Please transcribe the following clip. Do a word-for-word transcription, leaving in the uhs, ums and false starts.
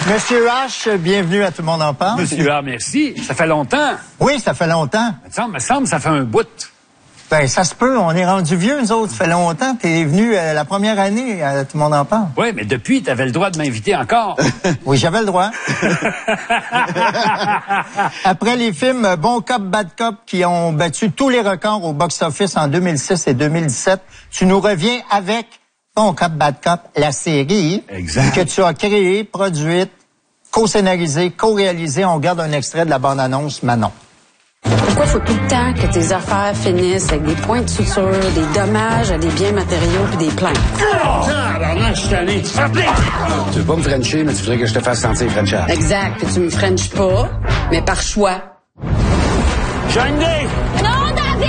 Monsieur H, bienvenue à Tout le monde en parle. Monsieur H, merci. Ça fait longtemps. Oui, ça fait longtemps. Me semble, me semble, ça fait un bout. Ben, ça se peut. On est rendu vieux, nous autres. Ça fait longtemps. T'es venu euh, la première année à Tout le monde en parle. Oui, mais depuis, t'avais le droit de m'inviter encore. Oui, j'avais le droit. Après les films Bon Cop, Bad Cop qui ont battu tous les records au box-office en deux mille six et deux mille dix-sept, tu nous reviens avec Bon Cop, Bad Cop, la série exact. que tu as créée, produite, co-scénarisée, co-réalisée. On regarde un extrait de la bande-annonce Manon. Pourquoi faut tout le temps que tes affaires finissent avec des points de suture, des dommages à des biens matériaux puis des plaintes? Oh, tabarnak, je suis tanné. Tu veux pas me frencher, mais tu voudrais que je te fasse sentir frenchable. Exact, puis tu me frenches pas, mais par choix. Johnny! Non!